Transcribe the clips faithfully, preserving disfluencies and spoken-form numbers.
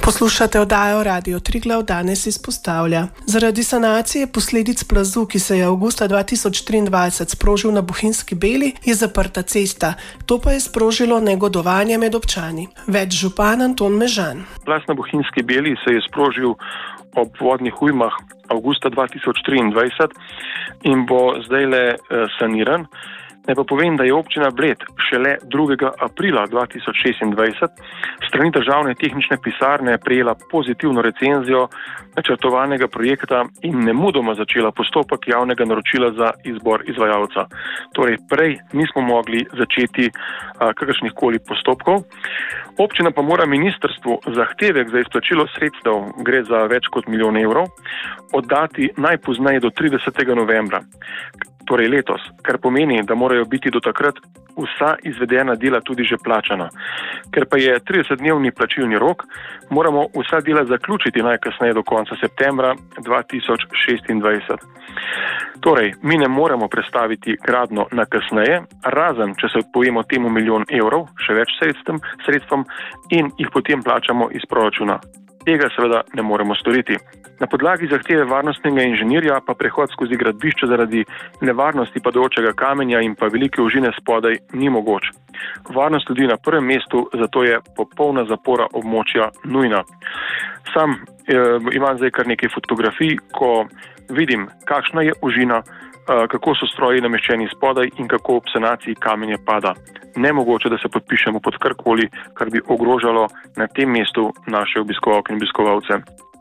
Poslušate oddajo Radio Triglav, danes izpostavlja. Zaradi sanacije posledic plazu, ki se je avgusta dva tisoč triindvajset sprožil na Bohinjski Beli, je zaprta cesta. To pa je sprožilo negodovanje med občani. Več župan Anton Mežan. Plaz na Bohinjski Beli se je sprožil ob vodnih ujmah avgusta dva tisoč triindvajset in bo zdajle saniran. Naj pa povem, da je občina Bled šele drugega aprila dva tisoč šestindvajset strani državne tehnične pisarne prejela pozitivno recenzijo načrtovanega projekta in nemudoma začela postopek javnega naročila za izbor izvajalca. Torej, prej nismo mogli začeti a, kakršnih koli postopkov. Občina pa mora ministrstvu zahtevek za izplačilo sredstev, gre za več kot milijon evrov, oddati najpozneje do tridesetega novembra. Torej letos, kar pomeni, da morajo biti do takrat vsa izvedena dela tudi že plačana. Ker pa je tridesetdnevni plačilni rok, moramo vsa dela zaključiti najkasneje do konca septembra dva tisoč šestindvajset. Torej, mi ne moremo prestaviti gradnjo na kasneje, razen če se odpojemo temu milijon evrov, še več sredstvom, sredstvom in jih potem plačamo iz proračuna. Tega seveda ne moremo storiti. Na podlagi zahteve varnostnega inženirja pa prehod skozi gradbišče zaradi nevarnosti padajočega kamenja in pa velike ožine spodaj ni mogoč. Varnost ljudi na prvem mestu, zato je popolna zapora območja nujna. Sam eh, imam zdaj kar nekaj fotografij, ko vidim, kakšna je ožina, eh, kako so stroji nameščeni spodaj in kako ob sanaciji kamenje pada. Nemogoče, da se podpišemo pod karkoli, kar bi ogrožalo na tem mestu naše obiskovalke in obiskovalce.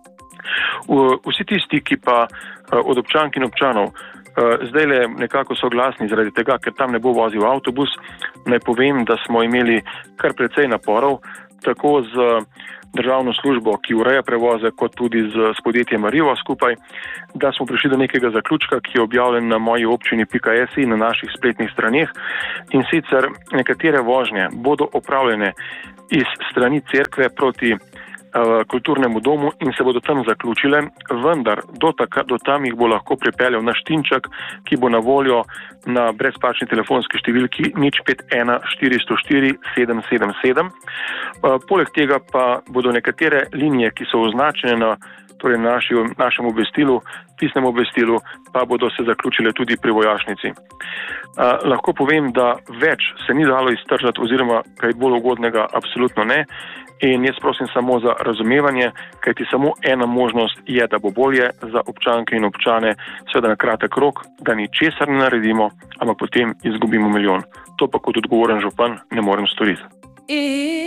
Vsi tisti, ki pa od občank in občanov zdaj le nekako so glasni zaradi tega, ker tam ne bo vozil avtobus, naj povem, da smo imeli kar precej naporov, tako z državno službo, ki ureja prevoze, kot tudi z, s podjetjem Arriva skupaj, da smo prišli do nekega zaključka, ki je objavljen na moji občini pika si na naših spletnih straneh. In sicer nekatere vožnje bodo opravljene iz strani cerkve proti kulturnemu domu in se bodo tam zaključile, vendar do, taka, do tam jih bo lahko pripeljal naš Tinček, ki bo na voljo na brezplačni telefonski številki nič pet ena štiri nula štiri sedem sedem sedem. Poleg tega pa bodo nekatere linije, ki so označene na torej naši, našem obvestilu, pisnem obvestilu, pa bodo se zaključile tudi pri vojašnici. A, lahko povem, da več se ni dalo iztržati oziroma kaj bolj ugodnega absolutno ne. In jaz prosim samo za razumevanje, kajti samo ena možnost je, da bo bolje za občanke in občane, seveda na kratek rok, da ničesar ne naredimo, ampak potem izgubimo milijon. To pa kot odgovoren župan ne morem storiti.